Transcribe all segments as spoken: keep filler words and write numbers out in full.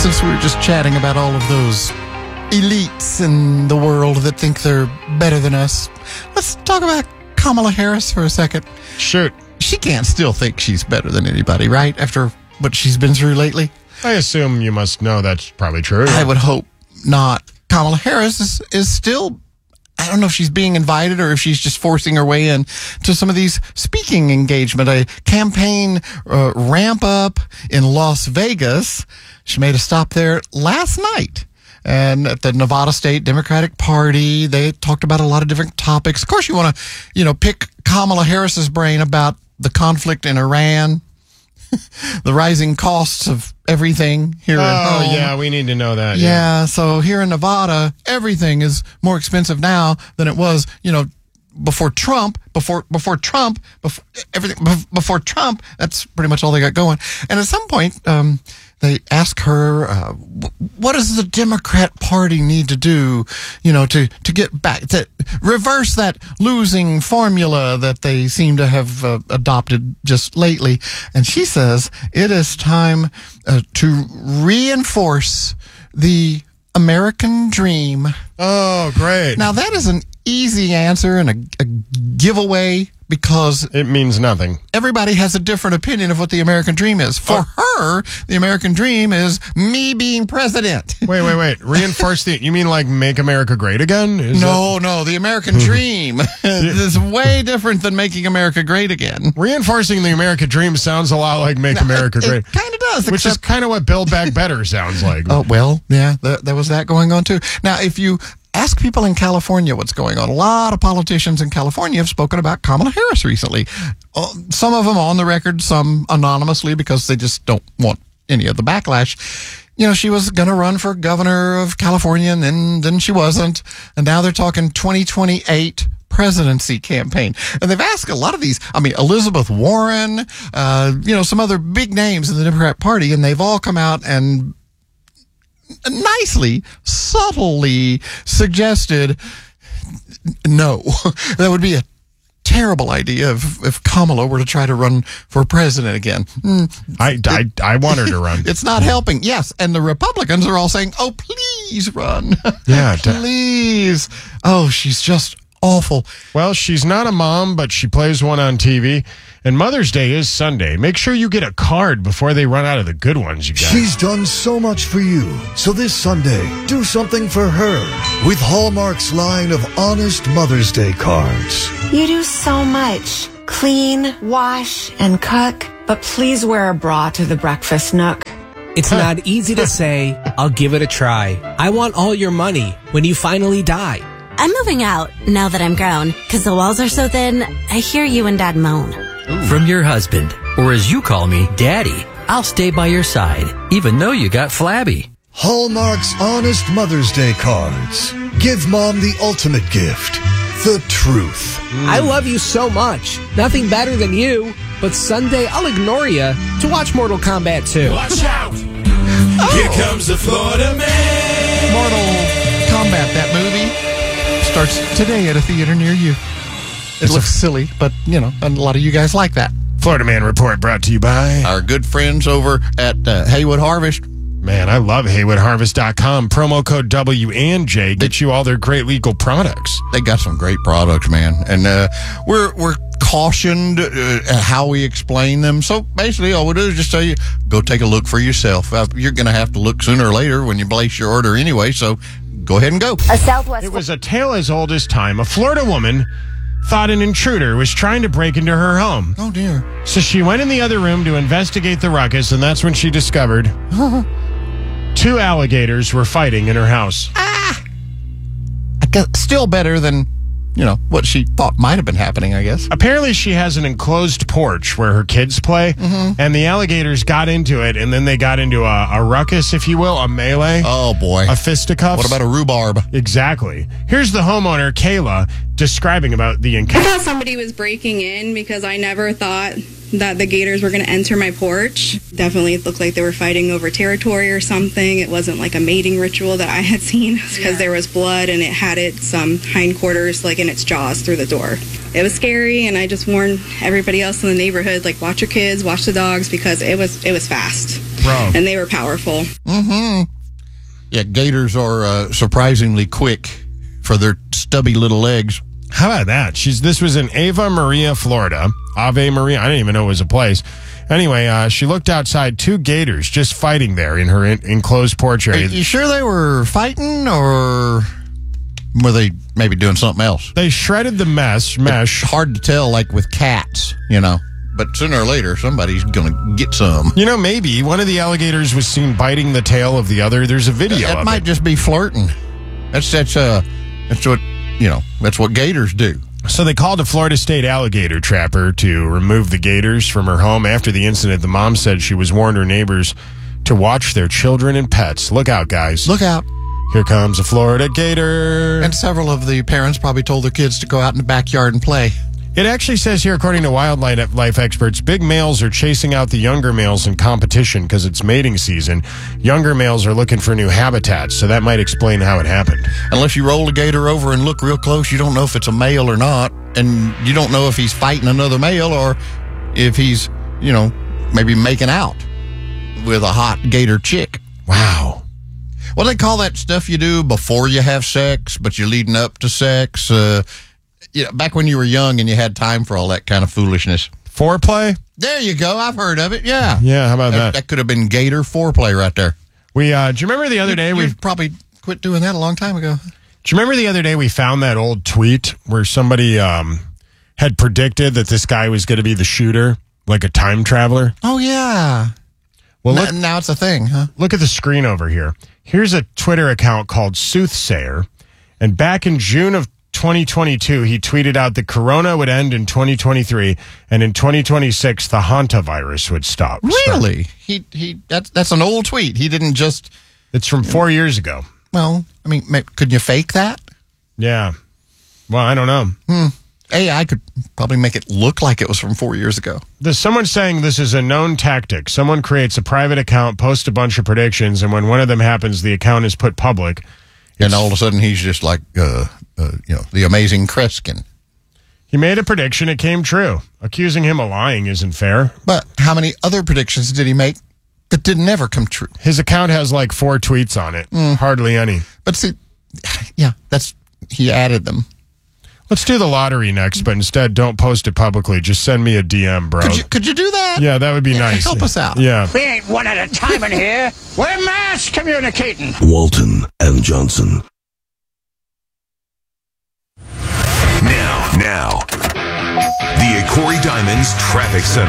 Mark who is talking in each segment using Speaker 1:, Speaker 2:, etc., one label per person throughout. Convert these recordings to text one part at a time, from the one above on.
Speaker 1: since we were just chatting about all of those elites in the world that think they're better than us, let's talk about Kamala Harris for a second.
Speaker 2: Shoot.
Speaker 1: She can't still think she's better than anybody, right? After what she's been through lately?
Speaker 2: I assume you must know that's probably true.
Speaker 1: I would hope not. Kamala Harris is, is still, I don't know if she's being invited or if she's just forcing her way in to some of these speaking engagement, a campaign uh, ramp up in Las Vegas. She made a stop there last night. And at the Nevada State Democratic Party, they talked about a lot of different topics. Of course, you want to, you know, pick Kamala Harris's brain about the conflict in Iran, the rising costs of everything here
Speaker 2: oh,
Speaker 1: at home.
Speaker 2: Oh, yeah, we need to know that.
Speaker 1: Yeah,
Speaker 2: yeah,
Speaker 1: so here in Nevada, everything is more expensive now than it was, you know, before Trump, before before Trump, before everything before Trump. That's pretty much all they got going. And at some point, um, they ask her, uh, "What does the Democrat Party need to do, you know, to to get back to reverse that losing formula that they seem to have uh, adopted just lately?" And she says, "It is time uh, to reinforce the American dream."
Speaker 2: Oh, great.
Speaker 1: Now, that is an easy answer and a, a giveaway because
Speaker 2: it means nothing.
Speaker 1: Everybody has a different opinion of what the American dream is. For oh. her, the American dream is me being president.
Speaker 2: Wait, wait, wait. Reinforce the... You mean like make America great again? Is
Speaker 1: no,
Speaker 2: it?
Speaker 1: no. The American dream is way different than making America great again.
Speaker 2: Reinforcing the American dream sounds a lot like make no, America
Speaker 1: it,
Speaker 2: great.
Speaker 1: It kind of does.
Speaker 2: Which
Speaker 1: except,
Speaker 2: is kind of what Build Back Better sounds like.
Speaker 1: Oh, well, yeah. There, there was that going on, too. Now, if you... ask people in California what's going on. A lot of politicians in California have spoken about Kamala Harris recently. Uh, some of them on the record, some anonymously because they just don't want any of the backlash. You know, she was going to run for governor of California, and then, then she wasn't. And now they're talking twenty twenty-eight presidency campaign. And they've asked a lot of these, I mean, Elizabeth Warren, uh, you know, some other big names in the Democrat Party, and they've all come out and nicely, subtly suggested no. That would be a terrible idea if, if Kamala were to try to run for president again. Mm,
Speaker 2: I, I, I want her to run.
Speaker 1: It's not helping. Yes, and the Republicans are all saying, oh, please run.
Speaker 2: Yeah.
Speaker 1: Please. Oh, she's just awful.
Speaker 2: Well, she's not a mom, but she plays one on T V. And Mother's Day is Sunday. Make sure you get a card before they run out of the good ones, you guys.
Speaker 3: She's done so much for you. So this Sunday, do something for her with Hallmark's line of honest Mother's Day cards.
Speaker 4: You do so much. Clean, wash, and cook. But please wear a bra to the breakfast nook.
Speaker 5: It's not easy to say, I'll give it a try. I want all your money when you finally die.
Speaker 6: I'm moving out now that I'm grown, because the walls are so thin, I hear you and Dad moan.
Speaker 7: Ooh. From your husband, or as you call me, Daddy, I'll stay by your side, even though you got flabby.
Speaker 3: Hallmark's Honest Mother's Day cards. Give Mom the ultimate gift, the truth.
Speaker 5: Mm. I love you so much. Nothing better than you. But Sunday, I'll ignore you to watch Mortal Kombat two.
Speaker 8: Watch out! Oh. Here comes the Florida Man.
Speaker 1: Mortal Kombat, that movie, starts today at a theater near you. It it's looks a, silly, but, you know, and a lot of you guys like that.
Speaker 2: Florida Man Report brought to you by
Speaker 1: our good friends over at uh, Haywood Harvest.
Speaker 2: Man, I love Haywood Harvest dot com. Promo code W and J gets you all their great legal products.
Speaker 1: They got some great products, man. And uh, we're we're cautioned uh, how we explain them. So basically, all we do is just tell you, go take a look for yourself. Uh, you're going to have to look sooner or later when you place your order anyway, so go ahead and go.
Speaker 4: A Southwest.
Speaker 2: It was a tale as old as time. A Florida woman thought an intruder was trying to break into her home.
Speaker 1: Oh, dear.
Speaker 2: So she went in the other room to investigate the ruckus, and that's when she discovered two alligators were fighting in her house.
Speaker 1: Ah! I guess still better than, you know, what she thought might have been happening, I guess.
Speaker 2: Apparently she has an enclosed porch where her kids play, mm-hmm. and the alligators got into it, and then they got into a, a ruckus, if you will, a melee.
Speaker 1: Oh, boy.
Speaker 2: A fisticuffs.
Speaker 1: What about a rhubarb?
Speaker 2: Exactly. Here's the homeowner, Kayla, describing about the encounter.
Speaker 9: I thought somebody was breaking in because I never thought that the gators were going to enter my porch. Definitely looked like they were fighting over territory or something. It wasn't like a mating ritual that I had seen because yeah. there was blood and it had its um, hindquarters like in its jaws through the door. It was scary, and I just warned everybody else in the neighborhood, like, watch your kids, watch the dogs, because it was it was fast.
Speaker 2: pro.
Speaker 9: And they were powerful.
Speaker 1: Mm-hmm. Yeah, gators are uh, surprisingly quick for their stubby little legs.
Speaker 2: How about that? She's This was in Ave Maria, Florida. Ave Maria. I didn't even know it was a place. Anyway, uh, she looked outside, two gators just fighting there in her in- enclosed porch
Speaker 1: Are
Speaker 2: area.
Speaker 1: you sure they were fighting, or were they maybe doing something else?
Speaker 2: They shredded the mesh. mesh.
Speaker 1: It's hard to tell, like with cats, you know. But sooner or later, somebody's going to get some.
Speaker 2: You know, maybe one of the alligators was seen biting the tail of the other. There's a video
Speaker 1: That
Speaker 2: of
Speaker 1: might
Speaker 2: it.
Speaker 1: just be flirting. That's that's uh that's what you know. That's what gators do.
Speaker 2: So they called a Florida State alligator trapper to remove the gators from her home. After the incident, the mom said she was warned her neighbors to watch their children and pets. Look out, guys.
Speaker 1: Look out.
Speaker 2: Here comes a Florida gator.
Speaker 1: And several of the parents probably told their kids to go out in the backyard and play.
Speaker 2: It actually says here, according to wildlife life experts, big males are chasing out the younger males in competition because it's mating season. Younger males are looking for new habitats, so that might explain how it happened.
Speaker 1: Unless you roll the gator over and look real close, you don't know if it's a male or not. And you don't know if he's fighting another male or if he's, you know, maybe making out with a hot gator chick.
Speaker 2: Wow.
Speaker 1: Well, they call that stuff you do before you have sex, but you're leading up to sex. Uh, you know, back when you were young and you had time for all that kind of foolishness.
Speaker 2: Foreplay?
Speaker 1: There you go. I've heard of it. Yeah.
Speaker 2: Yeah, how about
Speaker 1: That,
Speaker 2: that?
Speaker 1: that could have been gator foreplay right there.
Speaker 2: We, uh, do you remember the other day we...
Speaker 1: We probably quit doing that a long time ago.
Speaker 2: Do you remember the other day we found that old tweet where somebody um, had predicted that this guy was going to be the shooter, like a time traveler?
Speaker 1: Oh, yeah.
Speaker 2: Well,
Speaker 1: N-
Speaker 2: look,
Speaker 1: now it's a thing, huh?
Speaker 2: look at the screen over here. Here's a Twitter account called Soothsayer. And back in June of twenty twenty-two, he tweeted out that Corona would end in twenty twenty-three, and in twenty twenty-six, the hantavirus would stop.
Speaker 1: Really? He he. That's that's an old tweet. He didn't just.
Speaker 2: It's from four years ago.
Speaker 1: Well, I mean, may, could you fake that?
Speaker 2: Yeah. Well, I don't know.
Speaker 1: Hmm. A I could probably make it look like it was from four years ago.
Speaker 2: There's someone saying this is a known tactic. Someone creates a private account, posts a bunch of predictions, and when one of them happens, the account is put public.
Speaker 1: And all of a sudden, he's just like, uh, uh, you know, the amazing Kreskin.
Speaker 2: He made a prediction. It came true. Accusing him of lying isn't fair.
Speaker 1: But how many other predictions did he make that did never come true?
Speaker 2: His account has like four tweets on it.
Speaker 1: Mm.
Speaker 2: Hardly any.
Speaker 1: But see, yeah, that's he added them.
Speaker 2: Let's do the lottery next, but instead don't post it publicly. Just send me a D M, bro.
Speaker 1: Could you, could you do that?
Speaker 2: Yeah, that would be
Speaker 1: Yeah,
Speaker 2: nice.
Speaker 1: help us out.
Speaker 2: Yeah.
Speaker 10: We ain't one at a time in here. We're mass communicating.
Speaker 3: Walton and Johnson.
Speaker 11: Now, now, the Corey Diamonds Traffic Center.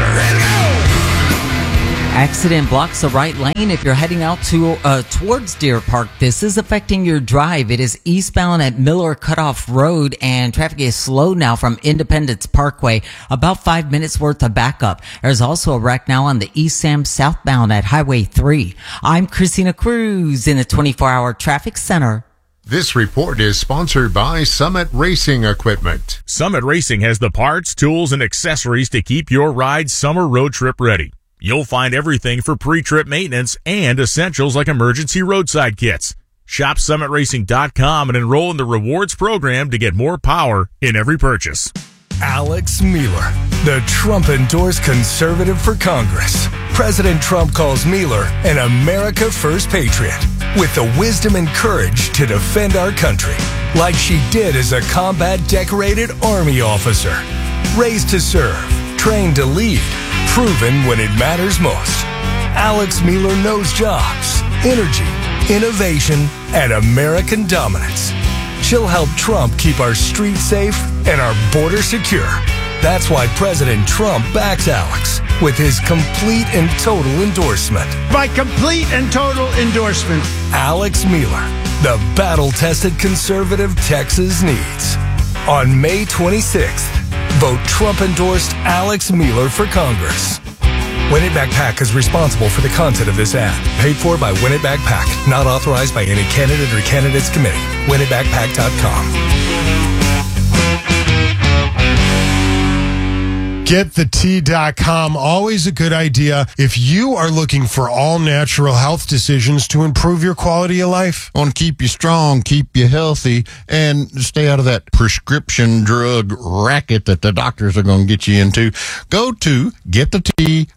Speaker 12: Accident blocks the right lane if you're heading out to uh, towards Deer Park. This is affecting your drive. It is eastbound at Miller Cutoff Road, and traffic is slow now from Independence Parkway. About five minutes worth of backup. There's also a wreck now on the East Sam southbound at Highway three. I'm Christina Cruz in the twenty-four hour traffic center.
Speaker 13: This report is sponsored by Summit Racing Equipment.
Speaker 14: Summit Racing has the parts, tools, and accessories to keep your ride summer road trip ready. You'll find everything for pre-trip maintenance and essentials like emergency roadside kits. Shop summit racing dot com and enroll in the rewards program to get more power in every purchase.
Speaker 15: Alex Mueller, the Trump-endorsed conservative for Congress. President Trump calls Mueller an America First patriot with the wisdom and courage to defend our country, like she did as a combat-decorated Army officer. Raised to serve, trained to lead, proven when it matters most. Alex Mueller knows jobs, energy, innovation, and American dominance. She'll help Trump keep our streets safe and our border secure. That's why President Trump backs Alex with his complete and total endorsement.
Speaker 10: By complete and total endorsement.
Speaker 15: Alex Mueller, the battle-tested conservative Texas needs. On May twenty-sixth, vote Trump-endorsed Alex Mueller for Congress. Win It Backpack is responsible for the content of this ad. Paid for by Win It Backpack. Not authorized by any candidate or candidates committee. win it backpack dot com.
Speaker 2: get the tea dot com. Always a good idea if you are looking for all natural health decisions to improve your quality of life.
Speaker 1: Want to keep you strong, keep you healthy, and stay out of that prescription drug racket that the doctors are going to get you into. Go to get the tea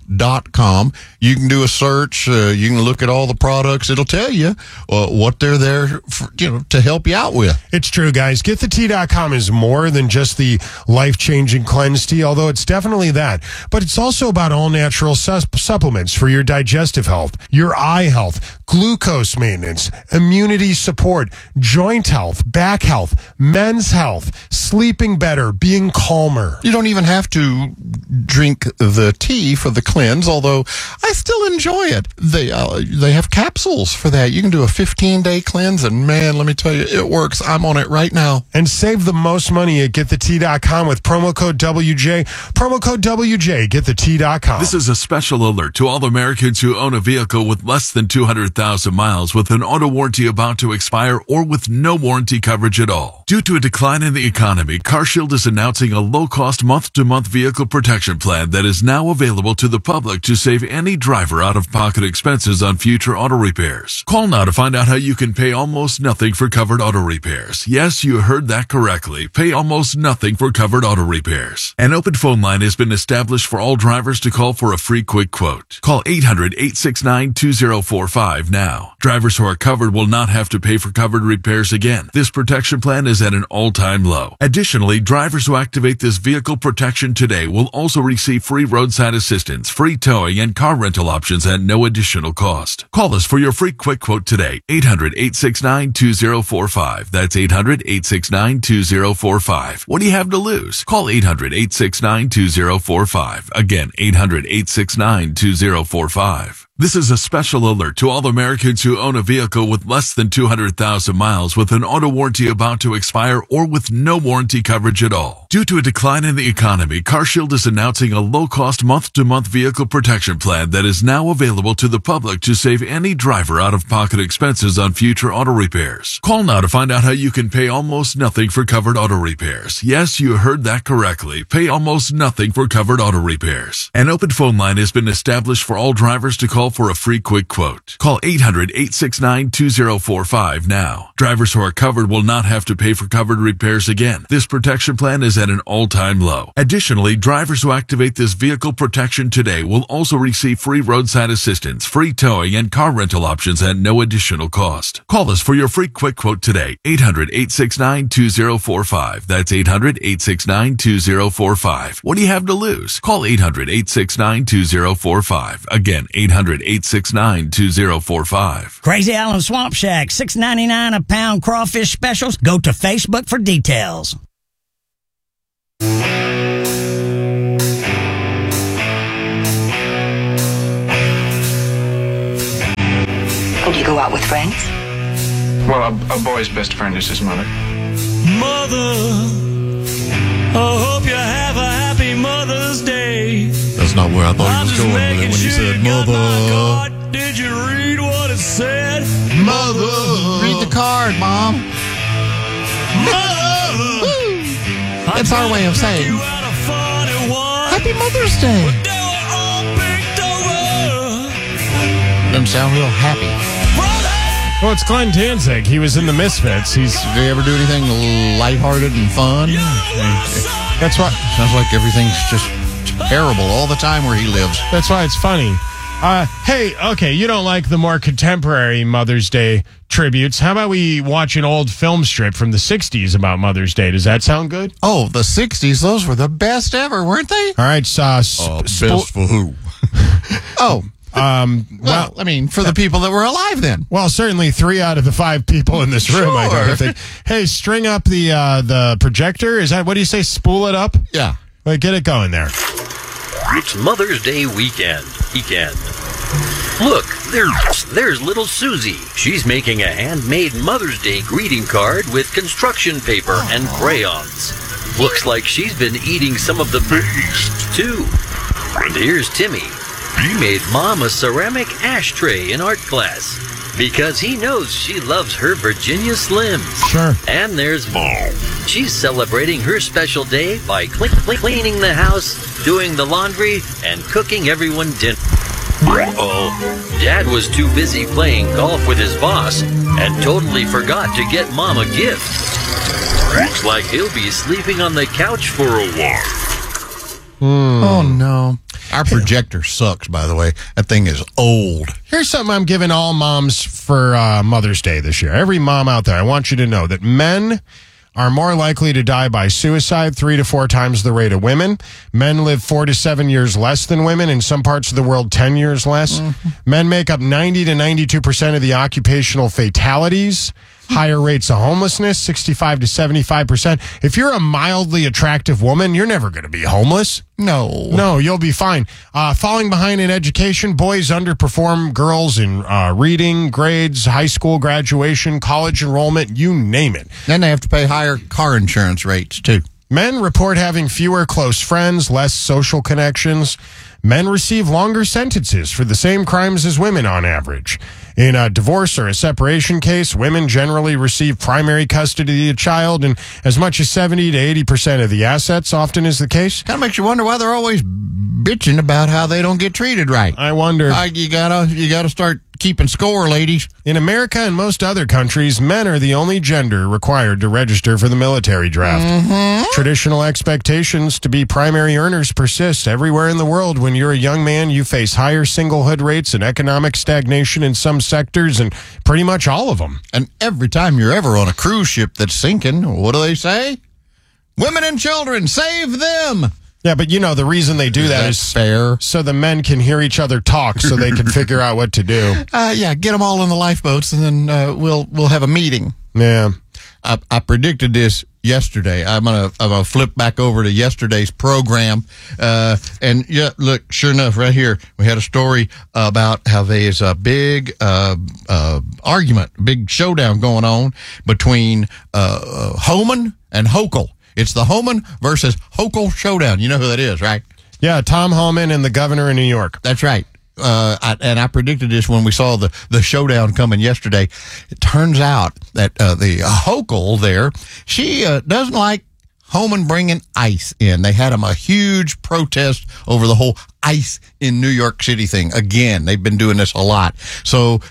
Speaker 1: dot com. You can do a search. Uh, you can look at all the products. It'll tell you uh, what they're there for, you know, to help you out with.
Speaker 2: It's true, guys. Get the tea dot com is more than just the life-changing cleanse tea, although it's definitely that. But it's also about all natural sus- supplements for your digestive health, your eye health, glucose maintenance, immunity support, joint health, back health, men's health, sleeping better, being calmer.
Speaker 1: You don't even have to drink the tea for the cleanse, although I still enjoy it. They uh, they have capsules for that. You can do a fifteen-day cleanse, and man, let me tell you, it works. I'm on it right now.
Speaker 2: And save the most money at get the tea dot com with promo code W J. Promo code W J, get the tea dot com.
Speaker 16: This is a special alert to all Americans who own a vehicle with less than two hundred thousand miles with an auto warranty about to expire or with no warranty coverage at all. Due to a decline in the economy, CarShield is announcing a low-cost month-to-month vehicle protection plan that is now available to the public to save any driver out-of-pocket expenses on future auto repairs. Call now to find out how you can pay almost nothing for covered auto repairs. Yes, you heard that correctly. Pay almost nothing for covered auto repairs. An open phone line has been established for all drivers to call for a free quick quote. Call eight hundred, eight six nine, two zero four five now. Drivers who are covered will not have to pay for covered repairs again. This protection plan is at an all-time low. Additionally, drivers who activate this vehicle protection today will also receive free roadside assistance, free towing, and car rental options at no additional cost. Call us for your free quick quote today. eight hundred, eight six nine, two zero four five. That's eight hundred, eight six nine, two zero four five. What do you have to lose? Call eight hundred, eight six nine, two zero four five. Again, eight hundred, eight six nine, two zero four five. This is a special alert to all Americans who own a vehicle with less than two hundred thousand miles with an auto warranty about to expire or with no warranty coverage at all. Due to a decline in the economy, CarShield is announcing a low-cost month-to-month vehicle protection plan that is now available to the public to save any driver out-of-pocket expenses on future auto repairs. Call now to find out how you can pay almost nothing for covered auto repairs. Yes, you heard that correctly. Pay almost nothing for covered auto repairs. An open phone line has been established for all drivers to call for a free quick quote. Call eight hundred, eight six nine, two zero four five now. Drivers who are covered will not have to pay for covered repairs again. This protection plan is at an all-time low. Additionally, drivers who activate this vehicle protection today will also receive free roadside assistance, free towing, and car rental options at no additional cost. Call us for your free quick quote today. eight hundred, eight six nine, two zero four five. That's eight hundred, eight six nine, two zero four five. What do you have to lose? Call eight hundred, eight six nine, two zero four five. Again, eight hundred, eight six nine, two zero four five.
Speaker 17: Crazy Island Swamp Shack, six ninety-nine a pound crawfish specials. Go to Facebook for details.
Speaker 18: Would you go out with friends?
Speaker 19: Well, a, a boy's best friend is his mother.
Speaker 8: Mother, I hope you have a happy Mother's Day.
Speaker 1: That's not where I thought he was going with it when he said, Mother.
Speaker 8: Did you read what it said?
Speaker 1: Mother. Read the card, Mom.
Speaker 8: Mother.
Speaker 1: That's our way of saying Happy Mother's Day. Doesn't sound real happy.
Speaker 2: Well, it's Glenn Danzig. He was in the Misfits. He's.
Speaker 1: Did he ever do anything lighthearted and fun?
Speaker 2: That's why.
Speaker 1: Sounds like everything's just terrible all the time where he lives.
Speaker 2: That's why it's funny. Uh, hey, okay, you don't like the more contemporary Mother's Day tributes. How about we watch an old film strip from the sixties about Mother's Day? Does that sound good?
Speaker 1: Oh, the sixties. Those were the best ever, weren't they?
Speaker 2: All right, so, uh, sp-
Speaker 1: uh,
Speaker 2: sp-
Speaker 1: best for who? oh.
Speaker 2: Um,
Speaker 1: well, well, I mean, for the people that were alive then.
Speaker 2: Well, certainly three out of the five people in this room.
Speaker 1: Sure.
Speaker 2: I gotta think. Hey, string up the uh, the projector. Is that what do you say? Spool it up.
Speaker 1: Yeah.
Speaker 2: Wait, get it going there.
Speaker 7: It's Mother's Day weekend. Weekend. Look, there's there's little Susie. She's making a handmade Mother's Day greeting card with construction paper and crayons. Looks like she's been eating some of the best too. And here's Timmy. He made Mom a ceramic ashtray in art class because he knows she loves her Virginia Slims.
Speaker 2: Sure.
Speaker 7: And there's Mom. She's celebrating her special day by cl- cl- cleaning the house, doing the laundry, and cooking everyone dinner. Oh, Dad was too busy playing golf with his boss and totally forgot to get Mom a gift. Looks like he'll be sleeping on the couch for a while.
Speaker 1: Oh, no. Our projector sucks, by the way. That thing is old.
Speaker 2: Here's something I'm giving all moms for uh, Mother's Day this year. Every mom out there, I want you to know that men are more likely to die by suicide three to four times the rate of women. Men live four to seven years less than women. In some parts of the world, ten years less. Mm-hmm. Men make up ninety to ninety-two percent of the occupational fatalities. Higher rates of homelessness, sixty-five to seventy-five percent. If you're a mildly attractive woman, you're never going to be homeless.
Speaker 1: No.
Speaker 2: No, you'll be fine. Uh, falling behind in education, boys underperform girls in uh, reading, grades, high school graduation, college enrollment, you name it.
Speaker 1: Then they have to pay higher car insurance rates, too.
Speaker 2: Men report having fewer close friends, less social connections. Men receive longer sentences for the same crimes as women on average. In a divorce or a separation case, women generally receive primary custody of the child and as much as seventy to eighty percent of the assets, often is the case.
Speaker 1: Kind of makes you wonder why they're always bitching about how they don't get treated right.
Speaker 2: I wonder.
Speaker 1: Uh, you gotta, you gotta start keeping score, ladies.
Speaker 2: In America and most other countries, men are the only gender required to register for the military draft.
Speaker 1: Mm-hmm.
Speaker 2: Traditional expectations to be primary earners persist everywhere in the world. When you're a young man, you face higher singlehood rates and economic stagnation in some sectors and pretty much all of them.
Speaker 1: And every time you're ever on a cruise ship that's sinking, what do they say? Women and children, save them!
Speaker 2: Yeah, but you know, the reason they do that is
Speaker 1: fair.
Speaker 2: So the men can hear each other talk so they can figure out what to do.
Speaker 1: Uh, yeah, get them all in the lifeboats and then uh, we'll we'll have a meeting.
Speaker 2: Yeah.
Speaker 1: I, I predicted this yesterday. I'm gonna I'm gonna flip back over to yesterday's program, uh, and yeah, look, sure enough, right here we had a story about how there's a big uh, uh, argument, big showdown going on between uh, Homan and Hochul. It's the Homan versus Hochul showdown. You know who that is, right?
Speaker 2: Yeah, Tom Homan and the governor of New York.
Speaker 1: That's right. Uh, I, and I predicted this when we saw the, the showdown coming yesterday. It turns out that uh, the uh, Hochul there, she uh, doesn't like Homan bringing ice in. They had him a huge protest over the whole ice in New York City thing. Again, they've been doing this a lot. So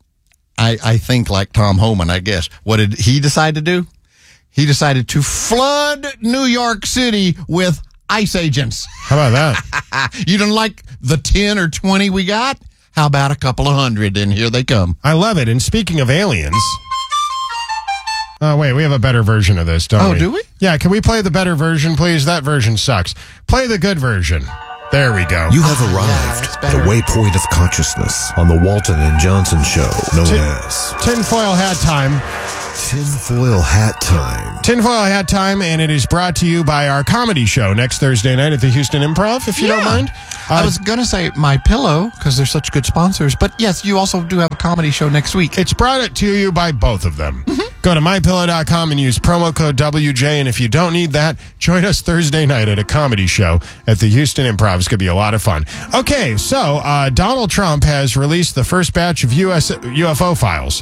Speaker 1: I, I think like Tom Homan, I guess. What did he decide to do? He decided to flood New York City with ICE agents.
Speaker 2: How about that?
Speaker 1: You didn't like the ten or twenty we got? How about a couple of hundred? And here they come.
Speaker 2: I love it. And speaking of aliens... Oh, wait, we have a better version of this, don't
Speaker 1: oh,
Speaker 2: we?
Speaker 1: Oh, do we?
Speaker 2: Yeah, can we play the better version, please? That version sucks. Play the good version. There we go.
Speaker 3: You have arrived at a waypoint of consciousness on the Walton and Johnson show, known
Speaker 2: Tin-
Speaker 3: as...
Speaker 2: Tinfoil Hat Time.
Speaker 3: Tinfoil Hat Time.
Speaker 2: Tinfoil Hat Time, and it is brought to you by our comedy show next Thursday night at the Houston Improv, if you
Speaker 1: yeah.
Speaker 2: don't mind. Uh,
Speaker 1: I was going to say My Pillow, because they're such good sponsors, but yes, you also do have a comedy show next week.
Speaker 2: It's brought to you by both of them.
Speaker 1: Mm-hmm.
Speaker 2: Go to my pillow dot com and use promo code W J, and if you don't need that, join us Thursday night at a comedy show at the Houston Improv. It's going to be a lot of fun. Okay, so uh, Donald Trump has released the first batch of U S U F O files.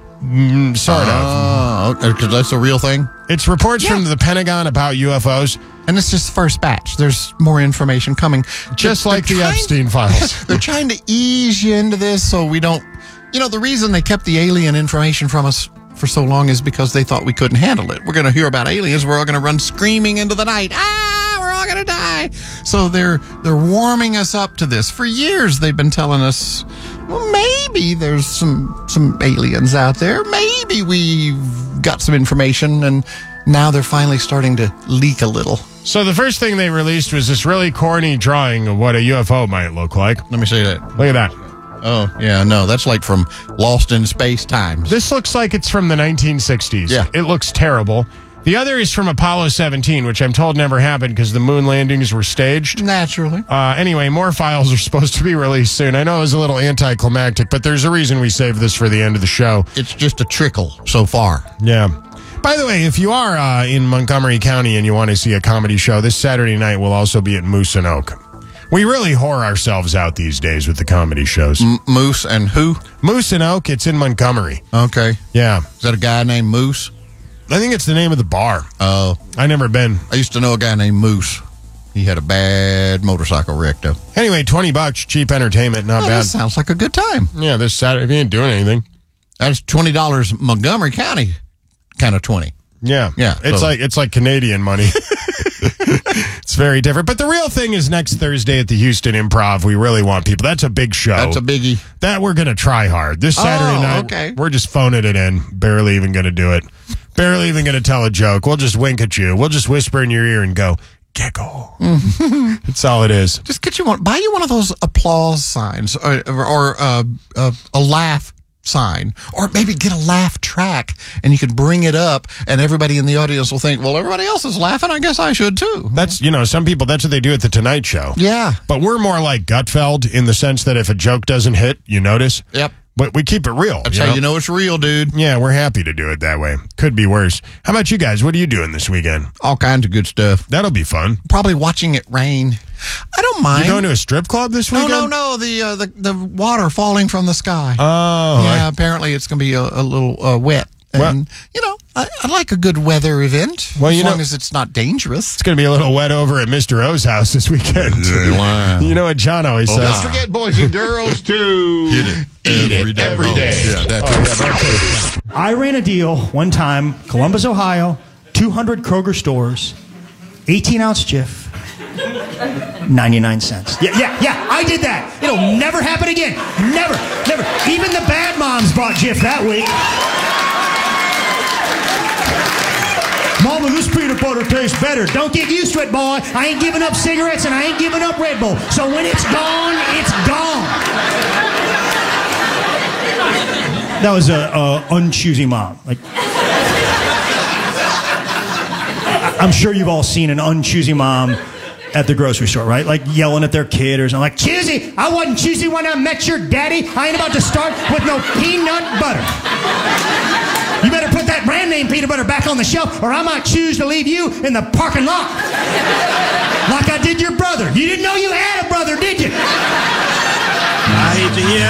Speaker 2: Mm, sort
Speaker 1: uh,
Speaker 2: of.
Speaker 1: Because that's a real thing?
Speaker 2: It's reports
Speaker 1: yeah.
Speaker 2: from the Pentagon about U F Os.
Speaker 1: And it's just the first batch. There's more information coming.
Speaker 2: Just
Speaker 1: they're,
Speaker 2: like
Speaker 1: they're
Speaker 2: the
Speaker 1: trying,
Speaker 2: Epstein files.
Speaker 1: They're trying to ease you into this so we don't... You know, the reason they kept the alien information from us for so long is because they thought we couldn't handle it. We're going to hear about aliens. We're all going to run screaming into the night. Ah, we're all going to die. So they're they're warming us up to this. For years, they've been telling us, well, maybe there's some some aliens out there. Maybe we've got some information, and now they're finally starting to leak a little.
Speaker 2: So the first thing they released was this really corny drawing of what a U F O might look like.
Speaker 1: Let me see that.
Speaker 2: Look at that.
Speaker 1: Oh, yeah, no, that's like from Lost in Space times.
Speaker 2: This looks like it's from the nineteen sixties.
Speaker 1: Yeah.
Speaker 2: It looks terrible. The other is from Apollo seventeen, which I'm told never happened because the moon landings were staged.
Speaker 1: Naturally.
Speaker 2: Uh, anyway, more files are supposed to be released soon. I know it was a little anticlimactic, but there's a reason we saved this for the end of the show.
Speaker 1: It's just a trickle so far.
Speaker 2: Yeah. By the way, if you are uh, in Montgomery County and you want to see a comedy show, this Saturday night will also be at Moose and Oak. We really whore ourselves out these days with the comedy shows.
Speaker 1: M- Moose and who?
Speaker 2: Moose and Oak. It's in Montgomery.
Speaker 1: Okay.
Speaker 2: Yeah.
Speaker 1: Is that a guy named Moose?
Speaker 2: I think it's the name of the bar.
Speaker 1: Oh.
Speaker 2: I never been.
Speaker 1: I used to know a guy named Moose. He had a bad motorcycle wreck, though.
Speaker 2: Anyway, twenty bucks, cheap entertainment, not
Speaker 1: oh,
Speaker 2: bad.
Speaker 1: That sounds like a good time.
Speaker 2: Yeah, this Saturday, if you ain't doing anything.
Speaker 1: That's twenty dollars Montgomery County kind of twenty.
Speaker 2: Yeah.
Speaker 1: Yeah.
Speaker 2: It's
Speaker 1: so.
Speaker 2: like it's like Canadian money. It's very different. But the real thing is next Thursday at the Houston Improv. We really want people. That's a big show.
Speaker 1: That's a biggie.
Speaker 2: That we're going to try hard. This Saturday
Speaker 1: Oh,
Speaker 2: night,
Speaker 1: okay.
Speaker 2: we're just phoning it in. Barely even going to do it. Barely even going to tell a joke. We'll just wink at you. We'll just whisper in your ear and go, gecko. That's all it is.
Speaker 1: Just get you one. Buy you one of those applause signs, or, or uh, uh, a laugh sign, or maybe get a laugh track, and you could bring it up, and everybody in the audience will think, well, everybody else is laughing, I guess I should too.
Speaker 2: That's, you know, some people, that's what they do at the Tonight Show.
Speaker 1: Yeah.
Speaker 2: But we're more like Gutfeld in the sense that if a joke doesn't hit, you notice.
Speaker 1: Yep.
Speaker 2: But we keep it real.
Speaker 1: That's
Speaker 2: you
Speaker 1: how
Speaker 2: know?
Speaker 1: you know it's real, dude.
Speaker 2: Yeah, we're happy to do it that way. Could be worse. How about you guys? What are you doing this weekend?
Speaker 1: All kinds of good stuff.
Speaker 2: That'll be fun.
Speaker 1: Probably watching it rain. I don't mind.
Speaker 2: You going to a strip club this
Speaker 1: No,
Speaker 2: weekend?
Speaker 1: no, no. The uh, the the water falling from the sky.
Speaker 2: Oh.
Speaker 1: yeah.
Speaker 2: I-
Speaker 1: Apparently, it's going to be a, a little uh, wet. And,
Speaker 2: Well-
Speaker 1: you know, I, I like a good weather event.
Speaker 2: Well,
Speaker 1: as
Speaker 2: you
Speaker 1: long
Speaker 2: know-
Speaker 1: as it's not dangerous.
Speaker 2: It's going to be a little wet over at Mister O's house this weekend.
Speaker 1: Wow.
Speaker 2: You know what John always
Speaker 13: Oh,
Speaker 2: says?
Speaker 13: don't forget, boys and girls, to
Speaker 11: Eat it
Speaker 13: Eat
Speaker 11: every
Speaker 13: it
Speaker 11: day.
Speaker 13: every day.
Speaker 11: Yeah, that's it.
Speaker 20: I ran a deal one time, Columbus, Ohio, two hundred Kroger stores, eighteen ounce Jif, ninety-nine cents. Yeah, yeah, yeah, I did that. It'll never happen again. Never, never. Even the bad moms bought Jif that week. Mama, this peanut butter tastes better. Don't get used to it, boy. I ain't giving up cigarettes and I ain't giving up Red Bull. So when it's gone, it's gone. That was a, a unchoosy mom. Like, I'm sure you've all seen an unchoosy mom at the grocery store, right? Like yelling at their kid or something. Like, choosy, I wasn't choosy when I met your daddy. I ain't about to start with no peanut butter. You better put that brand name peanut butter back on the shelf, or I might choose to leave you in the parking lot. Like I did your brother. You didn't know you had a brother, did you?
Speaker 10: I hate to hear